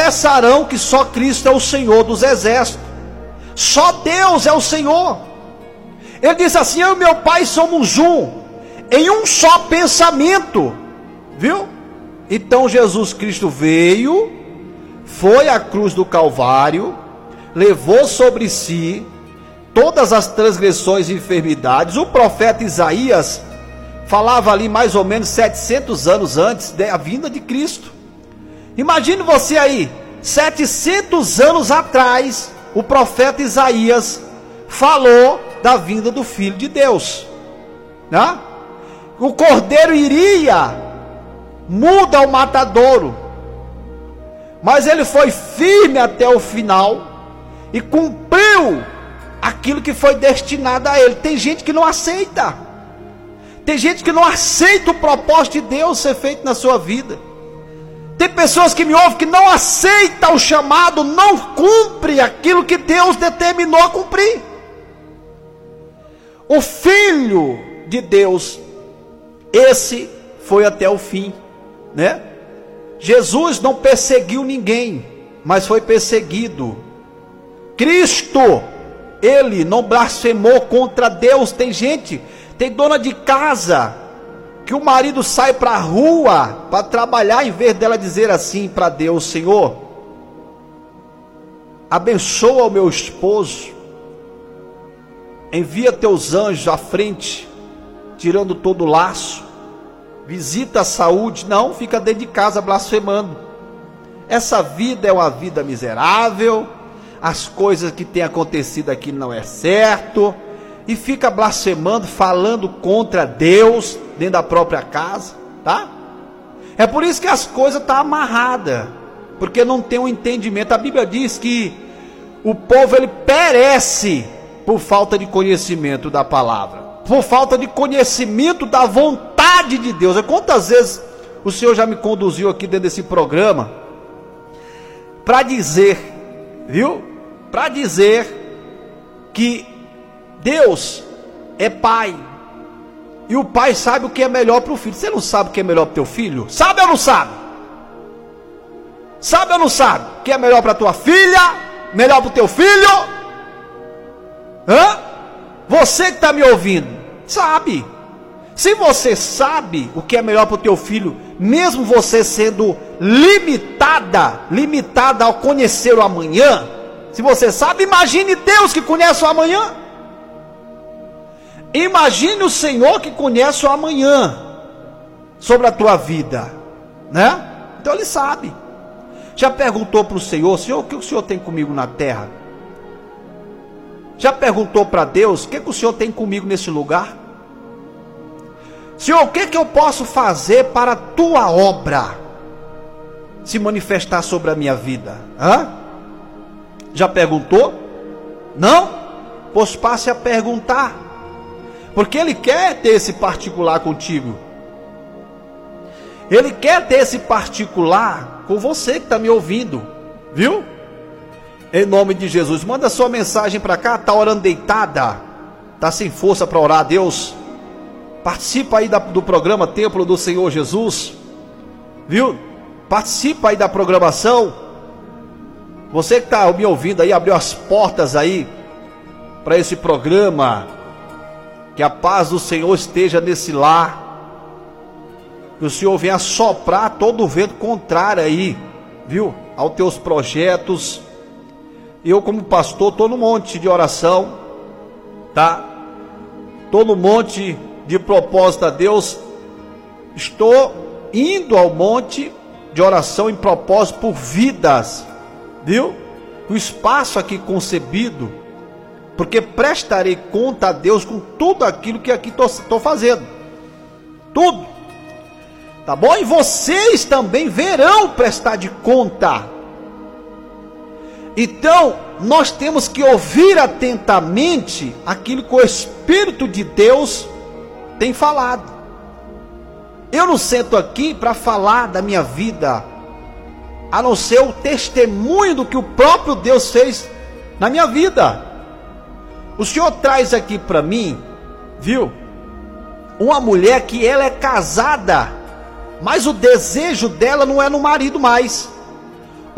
confessarão que só Cristo é o Senhor dos exércitos. Só Deus é o Senhor. Ele diz assim: eu e meu Pai somos um, em um só pensamento. Viu? Então Jesus Cristo veio, foi à cruz do Calvário, levou sobre si todas as transgressões e enfermidades. O profeta Isaías falava ali mais ou menos 700 anos antes da vinda de Cristo. Imagine você aí, 700 anos atrás, o profeta Isaías falou da vinda do Filho de Deus, né? O cordeiro iria, muda ao matadouro, mas ele foi firme até o final e cumpriu aquilo que foi destinado a ele. Tem gente que não aceita, tem gente que não aceita o propósito de Deus ser feito na sua vida. Tem pessoas que me ouvem que não aceitam o chamado, não cumpre aquilo que Deus determinou a cumprir. O Filho de Deus, esse foi até o fim, né? Jesus não perseguiu ninguém, mas foi perseguido. Cristo, ele não blasfemou contra Deus. Tem gente, tem dona de casa, que o marido sai para a rua para trabalhar, em vez dela dizer assim para Deus: Senhor, abençoa o meu esposo, envia teus anjos à frente, tirando todo o laço, visita a saúde. Não, fica dentro de casa blasfemando. Essa vida é uma vida miserável, as coisas que têm acontecido aqui não é certo, e fica blasfemando, falando contra Deus dentro da própria casa, tá? É por isso que as coisas estão amarradas, porque não tem um entendimento. A Bíblia diz que o povo ele perece por falta de conhecimento da palavra, por falta de conhecimento da vontade de Deus. Quantas vezes o Senhor já me conduziu aqui dentro desse programa para dizer, viu? Para dizer que Deus é pai, e o pai sabe o que é melhor para o filho. Você não sabe o que é melhor para o teu filho? Sabe ou não sabe? Sabe ou não sabe o que é melhor para a tua filha? Melhor para o teu filho? Hã? Você que está me ouvindo, sabe. Se você sabe o que é melhor para o teu filho, mesmo você sendo limitada ao conhecer o amanhã, se você sabe, imagine Deus que conhece o amanhã. Imagine o Senhor que conhece o amanhã sobre a tua vida, né? Então ele sabe. Já perguntou para o Senhor: Senhor, o que o Senhor tem comigo na terra? Já perguntou para Deus: o que o Senhor tem comigo nesse lugar? Senhor, o que eu posso fazer para a tua obra se manifestar sobre a minha vida? Hã? Já perguntou? Não? Pois passe a perguntar, porque ele quer ter esse particular contigo. Ele quer ter esse particular com você que está me ouvindo, viu? Em nome de Jesus, manda sua mensagem para cá. Está orando deitada, está sem força para orar a Deus? Participa aí do programa Templo do Senhor Jesus, viu? Participa aí da programação. Você que está me ouvindo aí, abriu as portas aí para esse programa. Que a paz do Senhor esteja nesse lar, que o Senhor venha soprar todo o vento contrário aí, viu, aos teus projetos. Eu como pastor estou no monte de oração, tá? Estou no monte de propósito a Deus. Estou indo ao monte de oração em propósito por vidas, viu? O espaço aqui concebido, porque prestarei conta a Deus com tudo aquilo que aqui estou fazendo, tudo, tá bom? E vocês também verão prestar de conta. Então nós temos que ouvir atentamente aquilo que o Espírito de Deus tem falado. Eu não sento aqui para falar da minha vida, a não ser o testemunho do que o próprio Deus fez na minha vida. O Senhor traz aqui para mim, viu, uma mulher que ela é casada, mas o desejo dela não é no marido mais.